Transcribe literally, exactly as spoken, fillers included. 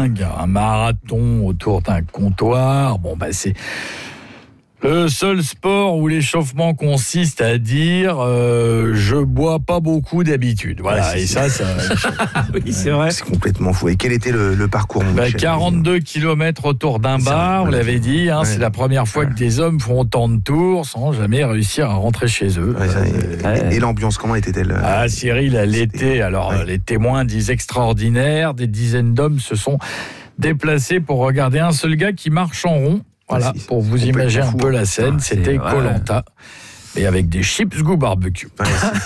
dingue, un marathon autour d'un comptoir. Bon, bah, c'est le seul sport où l'échauffement consiste à dire euh, je bois pas beaucoup d'habitude. Voilà, ouais, et ça, ça. Oui, c'est vrai. C'est complètement fou. Et quel était le, le parcours, mon bah, Michel? quarante-deux kilomètres autour d'un C'est bar, vrai, vous l'avez dit, hein, ouais. c'est la première fois ouais. que des hommes font autant de tours sans jamais réussir à rentrer chez eux. Ouais, ça, et, ouais. et l'ambiance, comment était-elle? Ah, Cyril, elle était, alors ouais. les témoins disent extraordinaire, des dizaines d'hommes se sont déplacés pour regarder un seul gars qui marche en rond. Voilà, pour vous imaginer un peu la scène, ah, c'était Koh Lanta, mais avec des chips goût barbecue. Ouais,